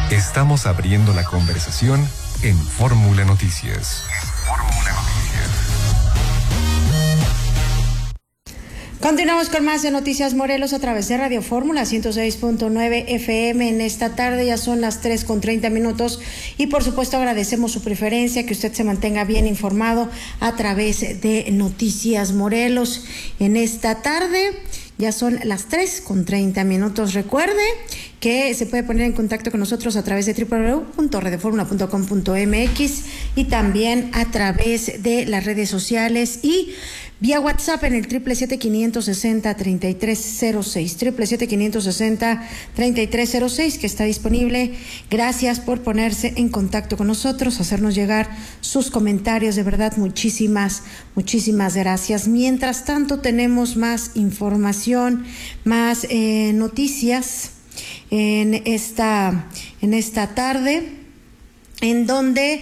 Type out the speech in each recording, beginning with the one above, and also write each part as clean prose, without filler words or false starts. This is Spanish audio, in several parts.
Estamos abriendo la conversación en Fórmula Noticias. Continuamos con más de Noticias Morelos a través de Radio Fórmula 106.9 FM. En esta tarde ya son las 3:30 y por supuesto agradecemos su preferencia, que usted se mantenga bien informado a través de Noticias Morelos. En esta tarde ya son las 3:30. Recuerde que se puede poner en contacto con nosotros a través de www.radioformula.com.mx y también a través de las redes sociales y vía WhatsApp en el 777-560-3306, 777-560-3306, que está disponible. Gracias por ponerse en contacto con nosotros, hacernos llegar sus comentarios. De verdad, muchísimas gracias. Mientras tanto, tenemos más información, más noticias en esta tarde, en donde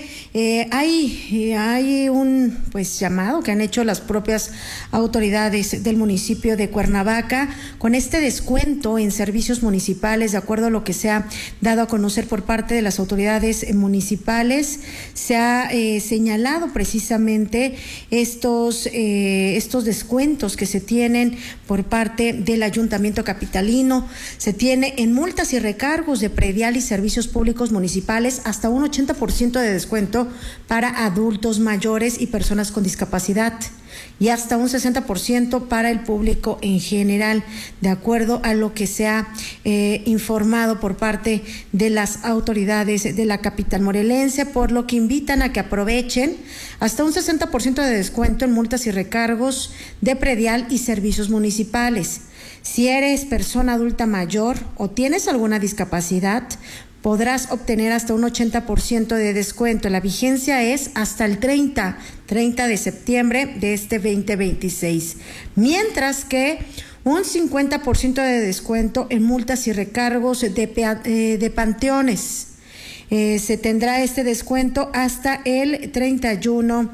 hay un llamado que han hecho las propias autoridades del municipio de Cuernavaca con este descuento en servicios municipales. De acuerdo a lo que se ha dado a conocer por parte de las autoridades municipales, se ha señalado precisamente estos descuentos que se tienen por parte del Ayuntamiento capitalino. Se tiene en multas y recargos de predial y servicios públicos municipales hasta un 80% de descuento para adultos mayores y personas con discapacidad, y hasta un 60% para el público en general, de acuerdo a lo que se ha informado por parte de las autoridades de la capital morelense, por lo que invitan a que aprovechen hasta un 60% de descuento en multas y recargos de predial y servicios municipales. Si eres persona adulta mayor o tienes alguna discapacidad, podrás obtener hasta un 80% de descuento. La vigencia es hasta el 30 de septiembre de este 2026. Mientras que un 50% de descuento en multas y recargos de panteones. Se tendrá este descuento hasta el 31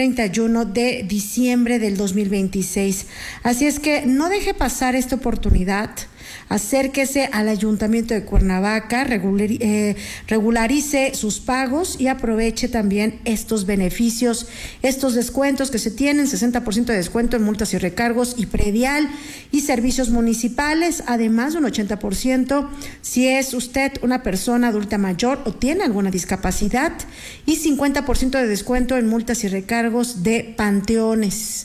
de diciembre del 2026. Así es que no deje pasar esta oportunidad. Acérquese al Ayuntamiento de Cuernavaca, regularice sus pagos y aproveche también estos beneficios, estos descuentos que se tienen: 60% de descuento en multas y recargos y predial y servicios municipales, además de un 80% si es usted una persona adulta mayor o tiene alguna discapacidad, y 50% de descuento en multas y recargos de panteones.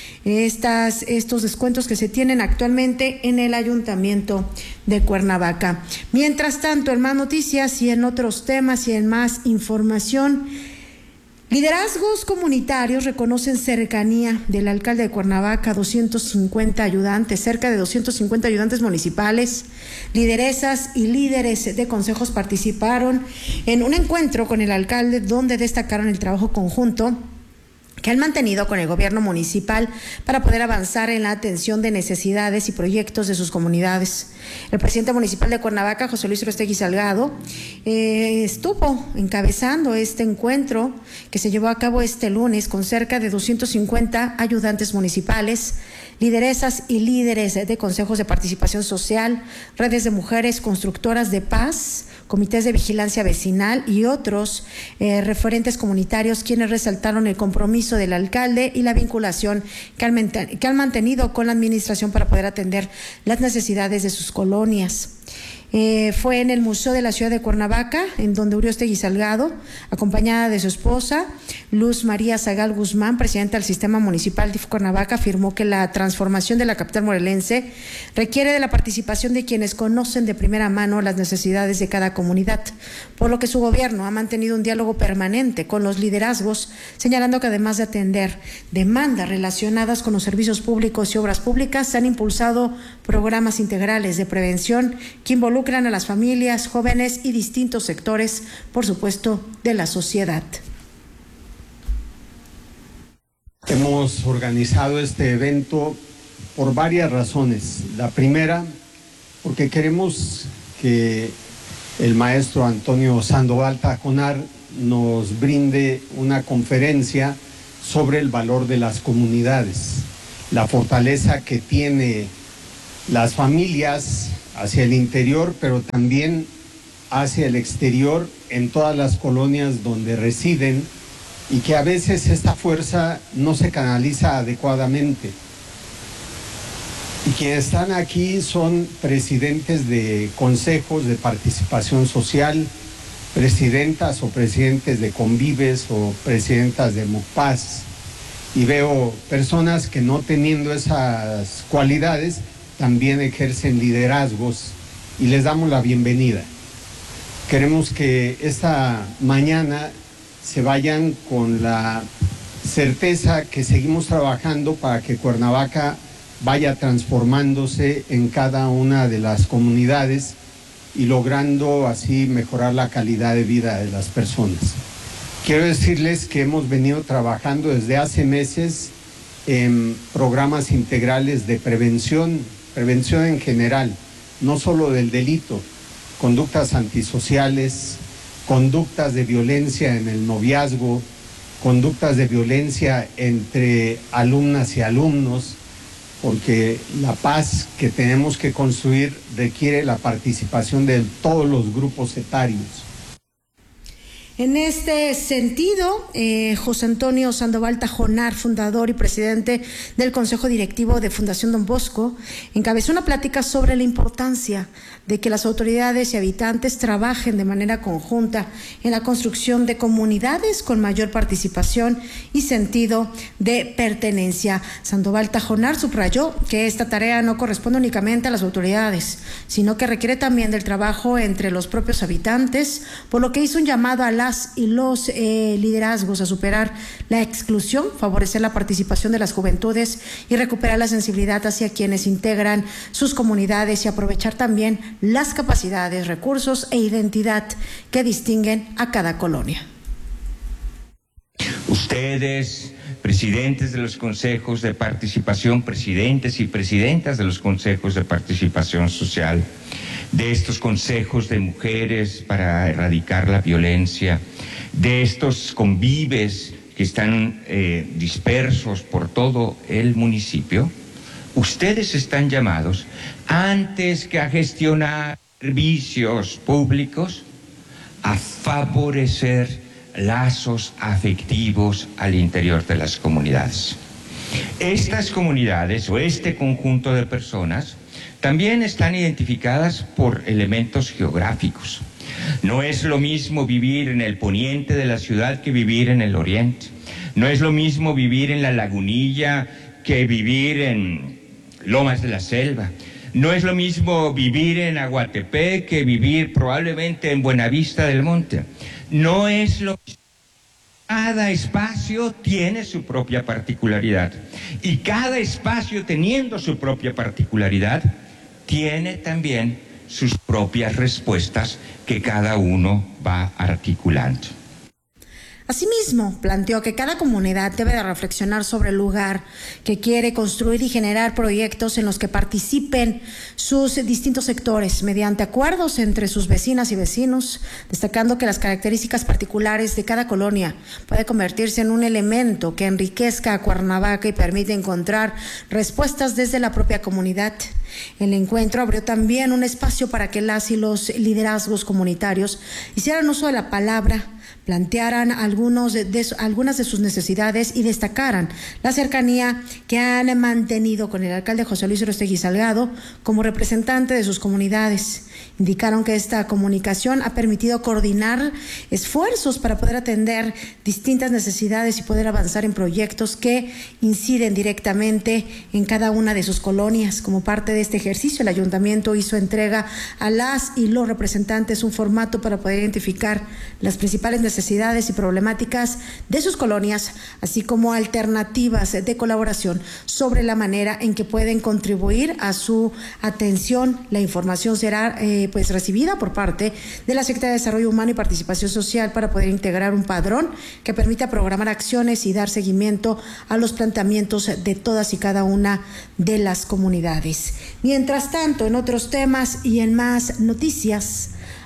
Estos descuentos que se tienen actualmente en el Ayuntamiento de Cuernavaca. Mientras tanto, en más noticias y en otros temas y en más información, liderazgos comunitarios reconocen cercanía del alcalde de Cuernavaca a 250 ayudantes, cerca de 250 ayudantes municipales, lideresas y líderes de consejos participaron en un encuentro con el alcalde, donde destacaron el trabajo conjunto que han mantenido con el gobierno municipal para poder avanzar en la atención de necesidades y proyectos de sus comunidades. El presidente municipal de Cuernavaca, José Luis Urostegui Salgado, estuvo encabezando este encuentro que se llevó a cabo este lunes con cerca de 250 ayudantes municipales, lideresas y líderes de consejos de participación social, redes de mujeres constructoras de paz, comités de vigilancia vecinal y otros referentes comunitarios, quienes resaltaron el compromiso del alcalde y la vinculación que han mantenido con la administración para poder atender las necesidades de sus colonias. Fue en el Museo de la Ciudad de Cuernavaca, en donde Urostegui Salgado, acompañada de su esposa, Luz María Zagal Guzmán, presidenta del Sistema Municipal de Cuernavaca, afirmó que la transformación de la capital morelense requiere de la participación de quienes conocen de primera mano las necesidades de cada comunidad, por lo que su gobierno ha mantenido un diálogo permanente con los liderazgos, señalando que además de atender demandas relacionadas con los servicios públicos y obras públicas, se han impulsado programas integrales de prevención que involucran a las familias, jóvenes y distintos sectores, por supuesto, de la sociedad. Hemos organizado este evento por varias razones. La primera, porque queremos que el maestro Antonio Sandoval Tajonar nos brinde una conferencia sobre el valor de las comunidades, la fortaleza que tiene las familias hacia el interior, pero también hacia el exterior en todas las colonias donde residen y que a veces esta fuerza no se canaliza adecuadamente. Y quienes están aquí son presidentes de consejos de participación social, presidentas o presidentes de Convives o presidentas de MUPAS. Y veo personas que no teniendo esas cualidades también ejercen liderazgos y les damos la bienvenida. Queremos que esta mañana se vayan con la certeza que seguimos trabajando para que Cuernavaca vaya transformándose en cada una de las comunidades y logrando así mejorar la calidad de vida de las personas. Quiero decirles que hemos venido trabajando desde hace meses en programas integrales de prevención en general, no solo del delito, conductas antisociales, conductas de violencia en el noviazgo, conductas de violencia entre alumnas y alumnos, porque la paz que tenemos que construir requiere la participación de todos los grupos etarios. En este sentido, José Antonio Sandoval Tajonar, fundador y presidente del Consejo Directivo de Fundación Don Bosco, encabezó una plática sobre la importancia de que las autoridades y habitantes trabajen de manera conjunta en la construcción de comunidades con mayor participación y sentido de pertenencia. Sandoval Tajonar subrayó que esta tarea no corresponde únicamente a las autoridades, sino que requiere también del trabajo entre los propios habitantes, por lo que hizo un llamado a las y los liderazgos a superar la exclusión, favorecer la participación de las juventudes y recuperar la sensibilidad hacia quienes integran sus comunidades y aprovechar también las capacidades, recursos e identidad que distinguen a cada colonia. Ustedes, presidentes de los consejos de participación, presidentes y presidentas de los consejos de participación social, de estos consejos de mujeres para erradicar la violencia, de estos convives que están dispersos por todo el municipio, ustedes están llamados, antes que a gestionar servicios públicos, a favorecer lazos afectivos al interior de las comunidades. Estas comunidades o este conjunto de personas también están identificadas por elementos geográficos. No es lo mismo vivir en el poniente de la ciudad que vivir en el oriente. No es lo mismo vivir en la Lagunilla que vivir en Lomas de la Selva. No es lo mismo vivir en Aguatepec que vivir probablemente en Buenavista del Monte. No es lo mismo. Cada espacio tiene su propia particularidad. Y cada espacio, teniendo su propia particularidad, tiene también sus propias respuestas que cada uno va articulando. Asimismo, planteó que cada comunidad debe de reflexionar sobre el lugar que quiere construir y generar proyectos en los que participen sus distintos sectores mediante acuerdos entre sus vecinas y vecinos, destacando que las características particulares de cada colonia puede convertirse en un elemento que enriquezca a Cuernavaca y permite encontrar respuestas desde la propia comunidad. El encuentro abrió también un espacio para que las y los liderazgos comunitarios hicieran uso de la palabra, plantearan algunas de sus necesidades y destacaran la cercanía que han mantenido con el alcalde José Luis Orostegui Salgado como representante de sus comunidades. Indicaron que esta comunicación ha permitido coordinar esfuerzos para poder atender distintas necesidades y poder avanzar en proyectos que inciden directamente en cada una de sus colonias. Como parte de este ejercicio, el ayuntamiento hizo entrega a las y los representantes un formato para poder identificar las principales necesidades y problemáticas de sus colonias, así como alternativas de colaboración sobre la manera en que pueden contribuir a su atención. La información será recibida por parte de la Secretaría de Desarrollo Humano y Participación Social para poder integrar un padrón que permita programar acciones y dar seguimiento a los planteamientos de todas y cada una de las comunidades. Mientras tanto, en otros temas y en más noticias,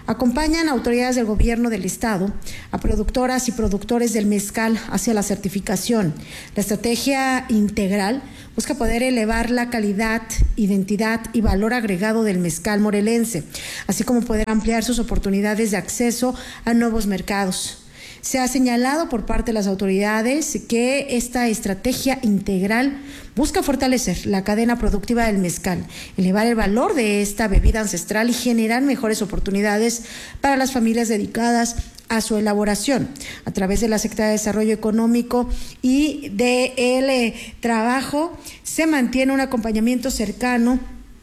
Acompañan a autoridades del gobierno del estado, a productoras y productores del mezcal hacia la certificación. La estrategia integral busca poder elevar la calidad, identidad y valor agregado del mezcal morelense, así como poder ampliar sus oportunidades de acceso a nuevos mercados. Se ha señalado por parte de las autoridades que esta estrategia integral busca fortalecer la cadena productiva del mezcal, elevar el valor de esta bebida ancestral y generar mejores oportunidades para las familias dedicadas a su elaboración. A través de la Secretaría de Desarrollo Económico y del Trabajo se mantiene un acompañamiento cercano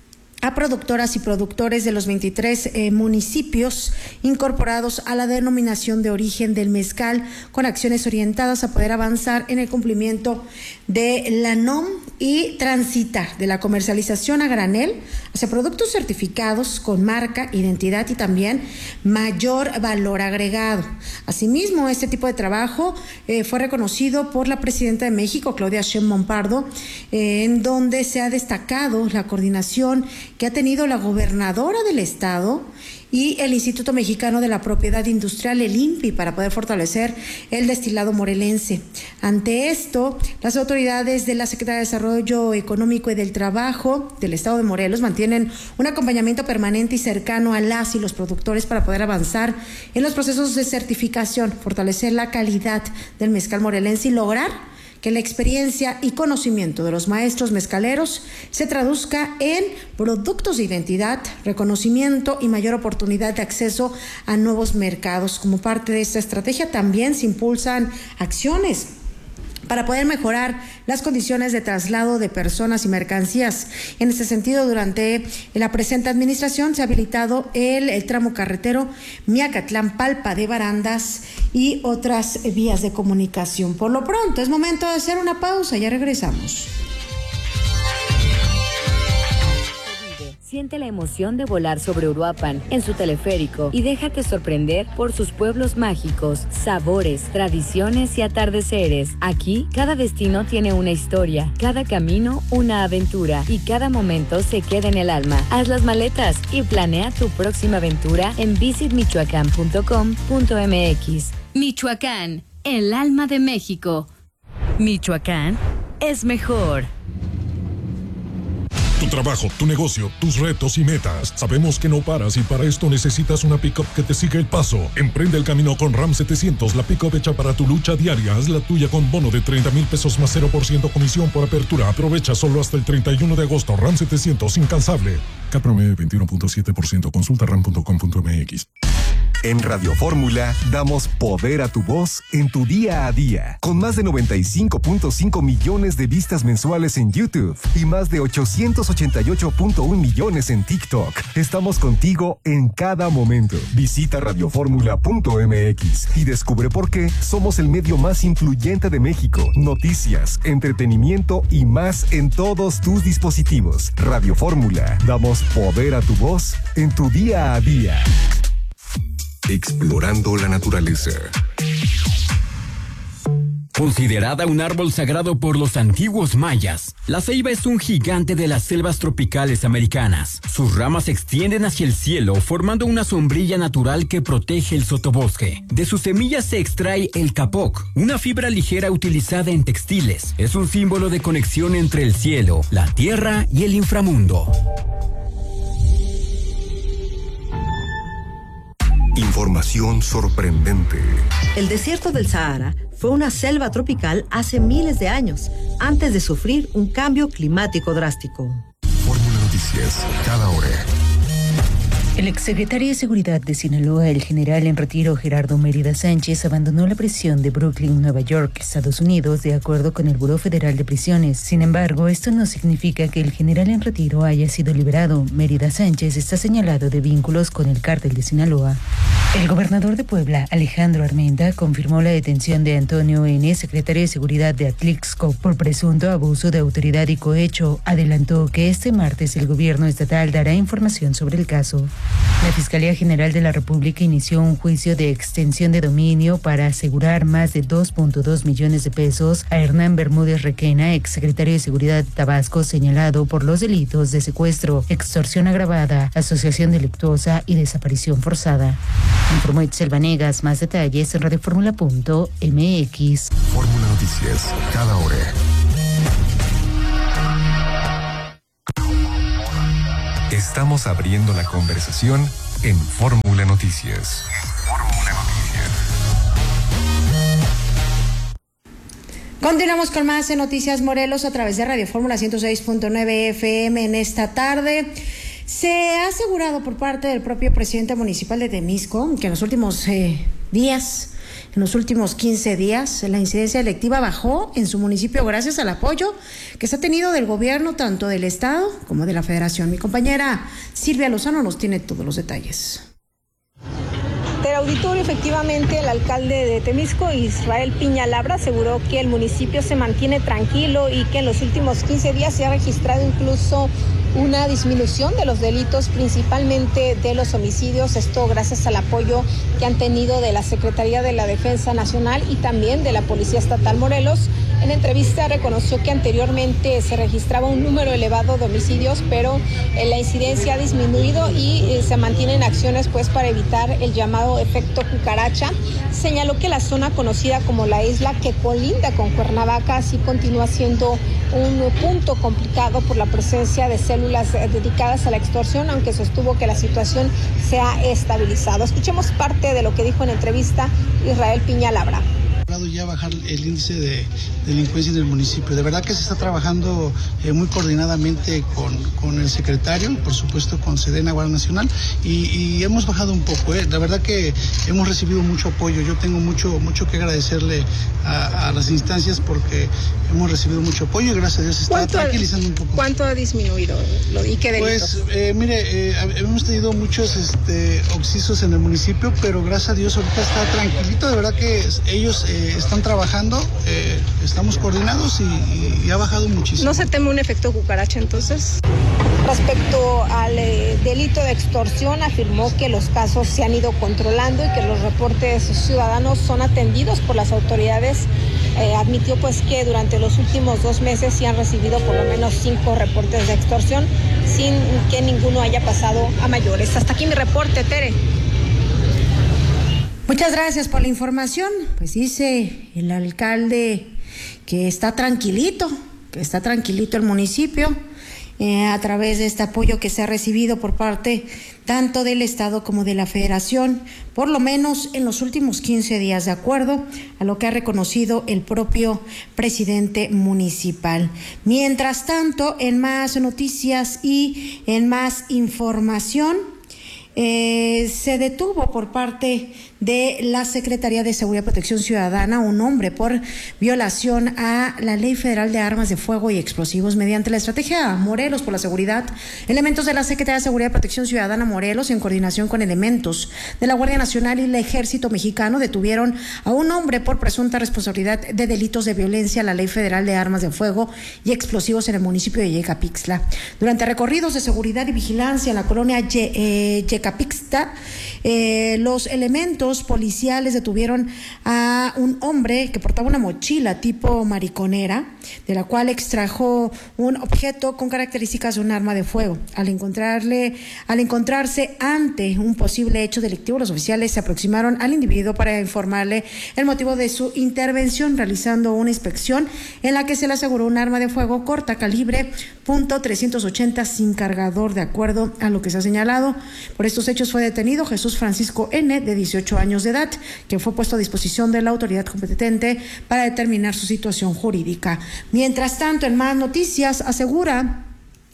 a productoras y productores de los 23 municipios incorporados a la denominación de origen del mezcal, con acciones orientadas a poder avanzar en el cumplimiento de la NOM y transitar de la comercialización a granel hacia productos certificados con marca, identidad y también mayor valor agregado. Asimismo, este tipo de trabajo fue reconocido por la presidenta de México, Claudia Sheinbaum Pardo, en donde se ha destacado la coordinación que ha tenido la gobernadora del estado y el Instituto Mexicano de la Propiedad Industrial, el INPI, para poder fortalecer el destilado morelense. Ante esto, las autoridades de la Secretaría de Desarrollo Económico y del Trabajo del estado de Morelos mantienen un acompañamiento permanente y cercano a las y los productores para poder avanzar en los procesos de certificación, fortalecer la calidad del mezcal morelense y lograr que la experiencia y conocimiento de los maestros mezcaleros se traduzca en productos de identidad, reconocimiento y mayor oportunidad de acceso a nuevos mercados. Como parte de esta estrategia también se impulsan acciones para poder mejorar las condiciones de traslado de personas y mercancías. En este sentido, durante la presente administración se ha habilitado el tramo carretero Miacatlán-Palpa de Barandas y otras vías de comunicación. Por lo pronto, es momento de hacer una pausa, ya regresamos. Siente la emoción de volar sobre Uruapan en su teleférico y déjate sorprender por sus pueblos mágicos, sabores, tradiciones y atardeceres. Aquí, cada destino tiene una historia, cada camino una aventura y cada momento se queda en el alma. Haz las maletas y planea tu próxima aventura en visitmichoacán.com.mx. Michoacán, el alma de México. Michoacán es mejor. Tu trabajo, tu negocio, tus retos y metas. Sabemos que no paras y para esto necesitas una pick-up que te siga el paso. Emprende el camino con Ram 700, la pick-up hecha para tu lucha diaria. Haz la tuya con bono de 30,000 pesos más 0% comisión por apertura. Aprovecha solo hasta el 31 de agosto. Ram 700, incansable. CAT promedio 21.7%. Consulta ram.com.mx. En Radio Fórmula damos poder a tu voz en tu día a día. Con más de 95.5 millones de vistas mensuales en YouTube y más de 888.1 millones en TikTok. Estamos contigo en cada momento. Visita radioformula.mx y descubre por qué somos el medio más influyente de México. Noticias, entretenimiento y más en todos tus dispositivos. Radio Fórmula. Damos poder a tu voz en tu día a día. Explorando la naturaleza. Considerada un árbol sagrado por los antiguos mayas, la ceiba es un gigante de las selvas tropicales americanas. Sus ramas se extienden hacia el cielo, formando una sombrilla natural que protege el sotobosque. De sus semillas se extrae el capoc, una fibra ligera utilizada en textiles. Es un símbolo de conexión entre el cielo, la tierra y el inframundo. Información sorprendente. El desierto del Sahara fue una selva tropical hace miles de años, antes de sufrir un cambio climático drástico. Fórmula Noticias, cada hora. El exsecretario de Seguridad de Sinaloa, el general en retiro Gerardo Mérida Sánchez, abandonó la prisión de Brooklyn, Nueva York, Estados Unidos, de acuerdo con el Buró Federal de Prisiones. Sin embargo, esto no significa que el general en retiro haya sido liberado. Mérida Sánchez está señalado de vínculos con el cártel de Sinaloa. El gobernador de Puebla, Alejandro Armenta, confirmó la detención de Antonio N., secretario de Seguridad de Atlixco, por presunto abuso de autoridad y cohecho. Adelantó que este martes el gobierno estatal dará información sobre el caso. La Fiscalía General de la República inició un juicio de extensión de dominio para asegurar más de 2.2 millones de pesos a Hernán Bermúdez Requena, exsecretario de Seguridad de Tabasco, señalado por los delitos de secuestro, extorsión agravada, asociación delictuosa y desaparición forzada. Informó Itzel Vanegas. Más detalles en radioformula.mx. Fórmula Noticias, cada hora. Estamos abriendo la conversación en Fórmula Noticias. Continuamos con más en Noticias Morelos a través de Radio Fórmula 106.9 FM en esta tarde. Se ha asegurado por parte del propio presidente municipal de Temisco que en los últimos días, en los últimos 15 días, la incidencia delictiva bajó en su municipio gracias al apoyo que se ha tenido del gobierno, tanto del estado como de la federación. Mi compañera Silvia Lozano nos tiene todos los detalles. Del auditorio, efectivamente, el alcalde de Temisco, Israel Piña Labra, aseguró que el municipio se mantiene tranquilo y que en los últimos 15 días se ha registrado incluso una disminución de los delitos, principalmente de los homicidios, esto gracias al apoyo que han tenido de la Secretaría de la Defensa Nacional y también de la Policía Estatal Morelos. En entrevista reconoció que anteriormente se registraba un número elevado de homicidios, pero la incidencia ha disminuido y se mantienen acciones pues para evitar el llamado efecto cucaracha. Señaló que la zona conocida como la isla, que colinda con Cuernavaca, sí continúa siendo un punto complicado por la presencia de células dedicadas a la extorsión, aunque sostuvo que la situación se ha estabilizado. Escuchemos parte de lo que dijo en entrevista Israel Piña Labra. Ya bajar el índice de delincuencia en el municipio. De verdad que se está trabajando muy coordinadamente con el secretario, por supuesto con Sedena, Guardia Nacional, y hemos bajado un poco. La verdad que hemos recibido mucho apoyo. Yo tengo mucho que agradecerle a las instancias porque hemos recibido mucho apoyo y gracias a Dios se está tranquilizando un poco. ¿Cuánto ha disminuido y qué delitos? Pues mire, hemos tenido muchos oxisos en el municipio, pero gracias a Dios ahorita está tranquilito. De verdad que ellos están trabajando, estamos coordinados y ha bajado muchísimo. ¿No se teme un efecto cucaracha entonces? Respecto al delito de extorsión, afirmó que los casos se han ido controlando y que los reportes ciudadanos son atendidos por las autoridades. Admitió pues que durante los últimos 2 meses sí han recibido por lo menos 5 reportes de extorsión sin que ninguno haya pasado a mayores. Hasta aquí mi reporte, Tere. Muchas gracias por la información. Pues dice el alcalde que está tranquilito el municipio a través de este apoyo que se ha recibido por parte tanto del Estado como de la Federación, por lo menos en los últimos 15 días, de acuerdo a lo que ha reconocido el propio presidente municipal. Mientras tanto, en más noticias y en más información, se detuvo por parte de la Secretaría de Seguridad y Protección Ciudadana un hombre por violación a la Ley Federal de Armas de Fuego y Explosivos mediante la estrategia Morelos por la Seguridad. Elementos de la Secretaría de Seguridad y Protección Ciudadana Morelos, en coordinación con elementos de la Guardia Nacional y el Ejército Mexicano, detuvieron a un hombre por presunta responsabilidad de delitos de violencia a la Ley Federal de Armas de Fuego y Explosivos en el municipio de Yecapixtla. Durante recorridos de seguridad y vigilancia en la colonia Yecapixtla, los elementos policiales detuvieron a un hombre que portaba una mochila tipo mariconera, de la cual extrajo un objeto con características de un arma de fuego. Al encontrarse ante un posible hecho delictivo, los oficiales se aproximaron al individuo para informarle el motivo de su intervención, realizando una inspección en la que se le aseguró un arma de fuego corta calibre .380 sin cargador. De acuerdo a lo que se ha señalado, por estos hechos fue detenido Jesús Francisco N., de 18 años de edad, que fue puesto a disposición de la autoridad competente para determinar su situación jurídica. Mientras tanto, en más noticias, asegura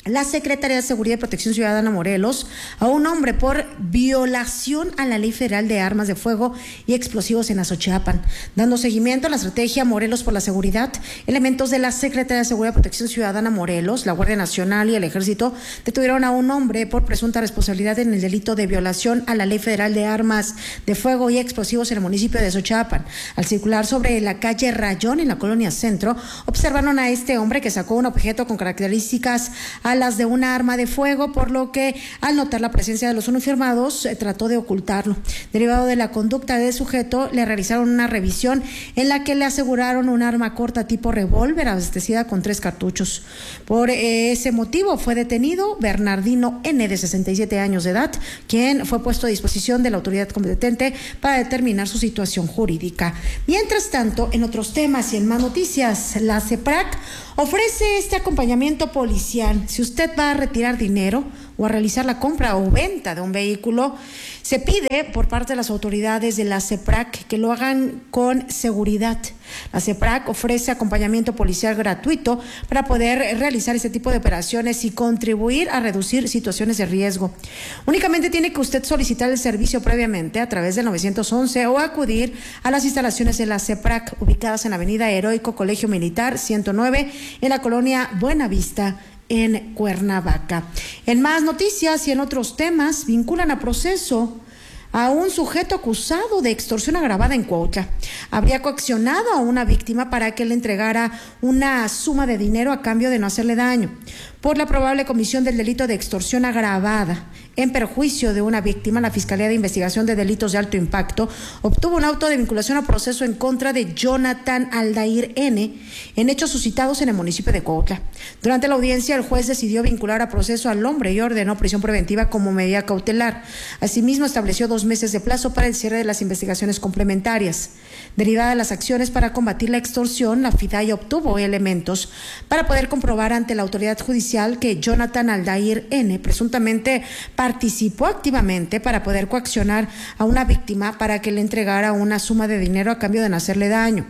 la Secretaría de Seguridad y Protección Ciudadana Morelos a un hombre por violación a la Ley Federal de Armas de Fuego y Explosivos en Azochiapan. Dando seguimiento a la estrategia Morelos por la Seguridad, elementos de la Secretaría de Seguridad y Protección Ciudadana Morelos, la Guardia Nacional y el Ejército detuvieron a un hombre por presunta responsabilidad en el delito de violación a la Ley Federal de Armas de Fuego y Explosivos en el municipio de Azochiapan. Al circular sobre la calle Rayón en la colonia Centro, observaron a este hombre que sacó un objeto con características a las de una arma de fuego, por lo que al notar la presencia de los uniformados trató de ocultarlo. Derivado de la conducta del sujeto, le realizaron una revisión en la que le aseguraron un arma corta tipo revólver abastecida con 3 cartuchos. Por ese motivo fue detenido Bernardino N, de 67 años de edad, quien fue puesto a disposición de la autoridad competente para determinar su situación jurídica. Mientras tanto, en otros temas y en más noticias, la CEPRAC ofrece este acompañamiento policial. Si usted va a retirar dinero o a realizar la compra o venta de un vehículo, se pide por parte de las autoridades de la CEPRAC que lo hagan con seguridad. La CEPRAC ofrece acompañamiento policial gratuito para poder realizar este tipo de operaciones y contribuir a reducir situaciones de riesgo. Únicamente tiene que usted solicitar el servicio previamente a través del 911 o acudir a las instalaciones de la CEPRAC ubicadas en la Avenida Heroico Colegio Militar 109 en la colonia Buenavista, en Cuernavaca. En más noticias y en otros temas, vinculan a proceso a un sujeto acusado de extorsión agravada en Cuautla. Habría coaccionado a una víctima para que le entregara una suma de dinero a cambio de no hacerle daño, por la probable comisión del delito de extorsión agravada en perjuicio de una víctima. La Fiscalía de Investigación de Delitos de Alto Impacto obtuvo un auto de vinculación a proceso en contra de Jonathan Aldair N. en hechos suscitados en el municipio de Cuautla. Durante la audiencia, el juez decidió vincular a proceso al hombre y ordenó prisión preventiva como medida cautelar. Asimismo, estableció 2 meses de plazo para el cierre de las investigaciones complementarias. Derivada de las acciones para combatir la extorsión, la FIDAI obtuvo elementos para poder comprobar ante la autoridad judicial que Jonathan Aldair N. presuntamente participó activamente para poder coaccionar a una víctima para que le entregara una suma de dinero a cambio de no hacerle daño.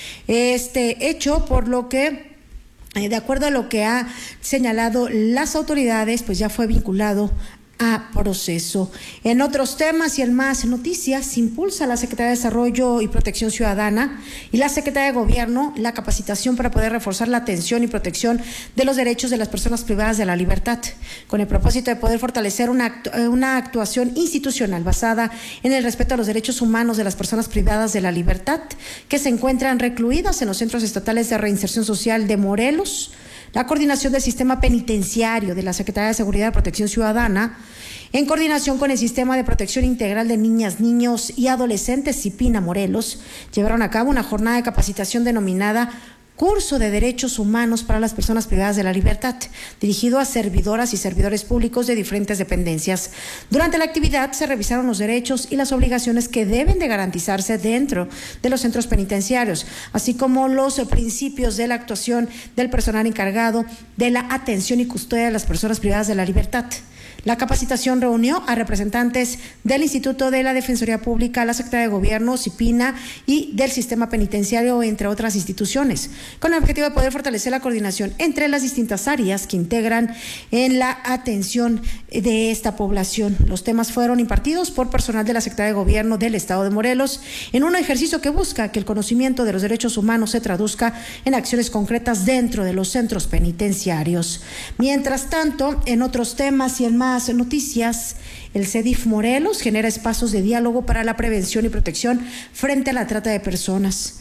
Este hecho, por lo que, de acuerdo a lo que ha señalado las autoridades, pues ya fue vinculado a proceso. En otros temas y en más noticias, impulsa la Secretaría de Desarrollo y Protección Ciudadana y la Secretaría de Gobierno la capacitación para poder reforzar la atención y protección de los derechos de las personas privadas de la libertad, con el propósito de poder fortalecer una actuación institucional basada en el respeto a los derechos humanos de las personas privadas de la libertad que se encuentran recluidas en los centros estatales de reinserción social de Morelos. La coordinación del sistema penitenciario de la Secretaría de Seguridad y Protección Ciudadana, en coordinación con el Sistema de Protección Integral de Niñas, Niños y Adolescentes CIPINA Morelos, llevaron a cabo una jornada de capacitación denominada Curso de Derechos Humanos para las Personas Privadas de la Libertad, dirigido a servidoras y servidores públicos de diferentes dependencias. Durante la actividad se revisaron los derechos y las obligaciones que deben de garantizarse dentro de los centros penitenciarios, así como los principios de la actuación del personal encargado de la atención y custodia de las personas privadas de la libertad. La capacitación reunió a representantes del Instituto de la Defensoría Pública, la Secretaría de Gobierno, CIPINA y del Sistema Penitenciario, entre otras instituciones, con el objetivo de poder fortalecer la coordinación entre las distintas áreas que integran en la atención de esta población. Los temas fueron impartidos por personal de la Secretaría de Gobierno del Estado de Morelos en un ejercicio que busca que el conocimiento de los derechos humanos se traduzca en acciones concretas dentro de los centros penitenciarios. Mientras tanto, en otros temas y en más noticias, el CEDIF Morelos genera espacios de diálogo para la prevención y protección frente a la trata de personas.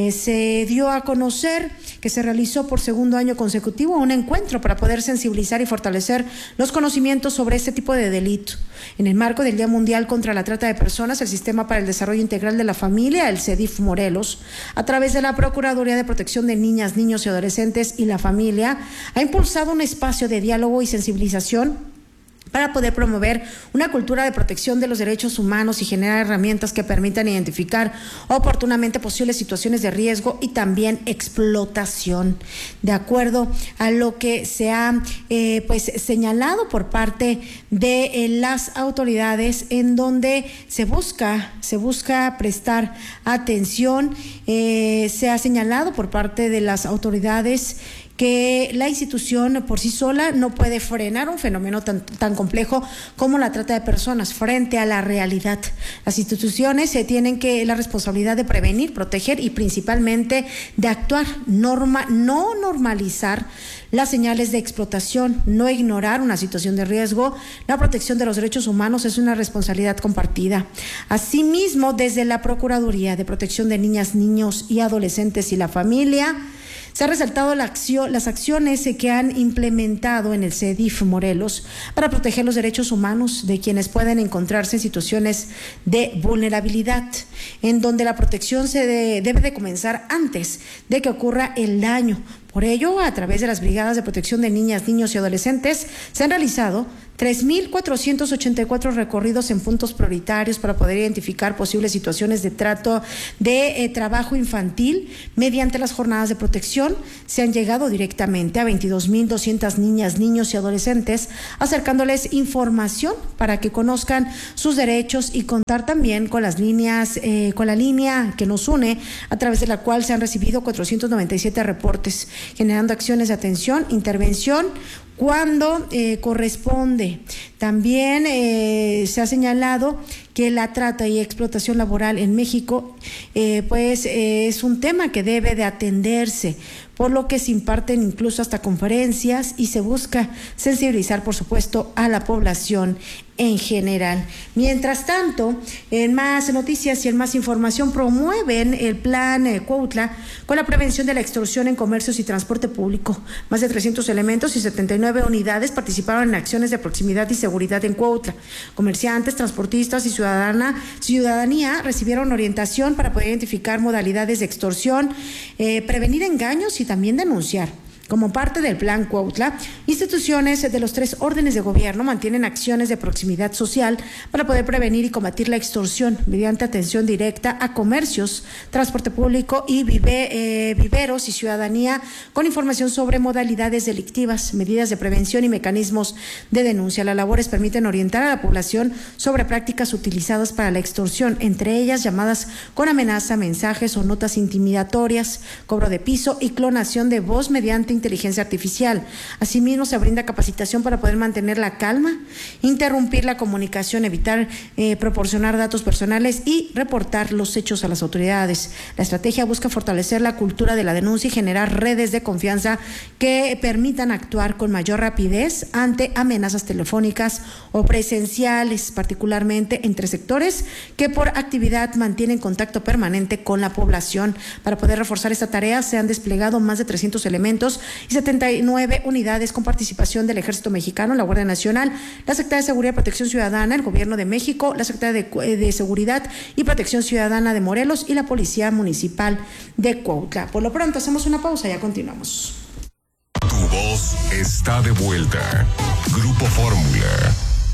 Se dio a conocer que se realizó por segundo año consecutivo un encuentro para poder sensibilizar y fortalecer los conocimientos sobre este tipo de delito. En el marco del Día Mundial contra la Trata de Personas, el Sistema para el Desarrollo Integral de la Familia, el CEDIF Morelos, a través de la Procuraduría de Protección de Niñas, Niños y Adolescentes y la Familia, ha impulsado un espacio de diálogo y sensibilización para poder promover una cultura de protección de los derechos humanos y generar herramientas que permitan identificar oportunamente posibles situaciones de riesgo y también explotación. De acuerdo a lo que se ha señalado por parte de las autoridades, en donde se busca prestar atención, se ha señalado por parte de las autoridades que la institución por sí sola no puede frenar un fenómeno tan complejo como la trata de personas frente a la realidad. Las instituciones tienen la responsabilidad de prevenir, proteger y principalmente de actuar, no normalizar las señales de explotación, no ignorar una situación de riesgo. La protección de los derechos humanos es una responsabilidad compartida. Asimismo, desde la Procuraduría de Protección de Niñas, Niños y Adolescentes y la Familia, se ha resaltado las acciones que han implementado en el CEDIF Morelos para proteger los derechos humanos de quienes pueden encontrarse en situaciones de vulnerabilidad, en donde la protección debe de comenzar antes de que ocurra el daño. Por ello, a través de las brigadas de protección de niñas, niños y adolescentes, se han realizado 3,484 recorridos en puntos prioritarios para poder identificar posibles situaciones de trabajo infantil. Mediante las jornadas de protección se han llegado directamente a 22,200 niñas, niños y adolescentes, acercándoles información para que conozcan sus derechos y contar también con con la línea que nos une, a través de la cual se han recibido 497 reportes, generando acciones de atención, intervención cuando corresponde. También se ha señalado que la trata y explotación laboral en México es un tema que debe de atenderse, por lo que se imparten incluso hasta conferencias y se busca sensibilizar, por supuesto, a la población en general. Mientras tanto, en más noticias y en más información, promueven el plan Cuautla con la prevención de la extorsión en comercios y transporte público. Más de 300 elementos y 79 unidades participaron en acciones de proximidad y seguridad en Cuautla. Comerciantes, transportistas y ciudadanía recibieron orientación para poder identificar modalidades de extorsión, prevenir engaños y también denunciar. Como parte del Plan Cuautla, instituciones de los 3 órdenes de gobierno mantienen acciones de proximidad social para poder prevenir y combatir la extorsión mediante atención directa a comercios, transporte público y viveros y ciudadanía, con información sobre modalidades delictivas, medidas de prevención y mecanismos de denuncia. Las labores permiten orientar a la población sobre prácticas utilizadas para la extorsión, entre ellas llamadas con amenaza, mensajes o notas intimidatorias, cobro de piso y clonación de voz mediante inteligencia artificial. Asimismo, se brinda capacitación para poder mantener la calma, interrumpir la comunicación, evitar proporcionar datos personales y reportar los hechos a las autoridades. La estrategia busca fortalecer la cultura de la denuncia y generar redes de confianza que permitan actuar con mayor rapidez ante amenazas telefónicas o presenciales, particularmente entre sectores que por actividad mantienen contacto permanente con la población. Para poder reforzar esta tarea, se han desplegado más de 300 elementos y 79 unidades con participación del Ejército Mexicano, la Guardia Nacional, la Secretaría de Seguridad y Protección Ciudadana, el Gobierno de México, la Secretaría de Seguridad y Protección Ciudadana de Morelos y la Policía Municipal de Cuautla. Por lo pronto hacemos una pausa y ya continuamos. Tu voz está de vuelta. Grupo Fórmula.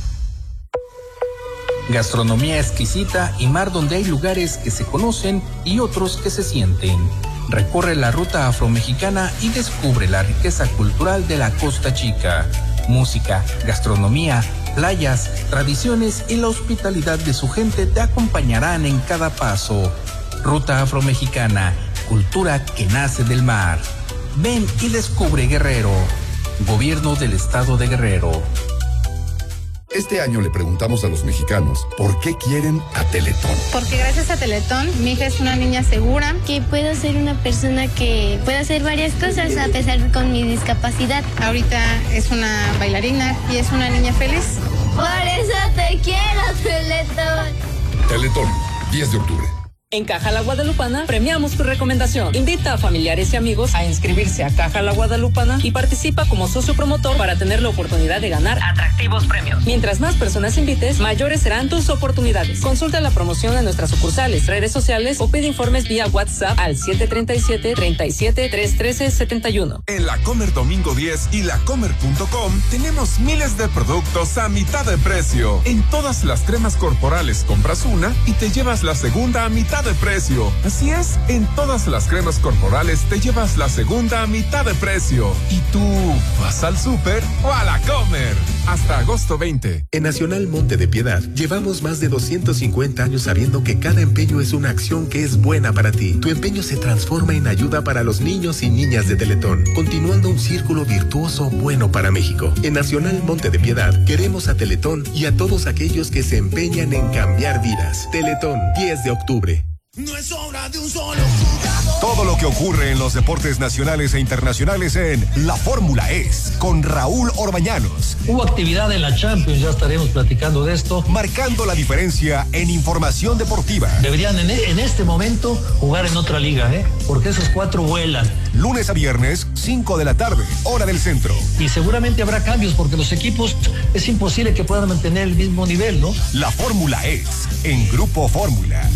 Gastronomía exquisita y mar donde hay lugares que se conocen y otros que se sienten. Recorre la ruta afromexicana y descubre la riqueza cultural de la Costa Chica. Música, gastronomía, playas, tradiciones y la hospitalidad de su gente te acompañarán en cada paso. Ruta afromexicana, cultura que nace del mar. Ven y descubre Guerrero. Gobierno del Estado de Guerrero. Este año le preguntamos a los mexicanos por qué quieren a Teletón. Porque gracias a Teletón, mi hija es una niña segura. Que puedo ser una persona que puede hacer varias cosas a pesar de con mi discapacidad. Ahorita es una bailarina y es una niña feliz. Por eso te quiero, Teletón. Teletón, 10 de octubre. En Caja La Guadalupana premiamos tu recomendación. Invita a familiares y amigos a inscribirse a Caja La Guadalupana y participa como socio promotor para tener la oportunidad de ganar atractivos premios. Mientras más personas invites, mayores serán tus oportunidades. Consulta la promoción en nuestras sucursales, redes sociales o pide informes vía WhatsApp al 737-37-313-71. En La Comer Domingo 10 y lacomer.com tenemos miles de productos a mitad de precio. En todas las cremas corporales compras una y te llevas la segunda a mitad de precio. Así es, en todas las cremas corporales te llevas la segunda a mitad de precio. ¿Y tú vas al súper o a La Comer? hasta agosto 20. En Nacional Monte de Piedad llevamos más de 250 años sabiendo que cada empeño es una acción que es buena para ti. Tu empeño se transforma en ayuda para los niños y niñas de Teletón, continuando un círculo virtuoso bueno para México. En Nacional Monte de Piedad queremos a Teletón y a todos aquellos que se empeñan en cambiar vidas. Teletón, 10 de octubre. No es obra de un solo jugador. Todo lo que ocurre en los deportes nacionales e internacionales en La Fórmula Es, con Raúl Orbañanos. Hubo actividad en la Champions, ya estaremos platicando de esto. Marcando la diferencia en información deportiva. Deberían en este momento jugar en otra liga, porque esos 4 vuelan. Lunes a viernes, 5 de la tarde, hora del centro. Y seguramente habrá cambios porque los equipos es imposible que puedan mantener el mismo nivel, ¿no? La Fórmula Es, en Grupo Fórmula.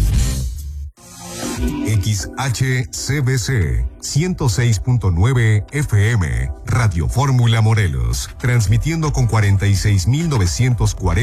XHCBC 106.9 FM, Radio Fórmula Morelos, transmitiendo con 46.940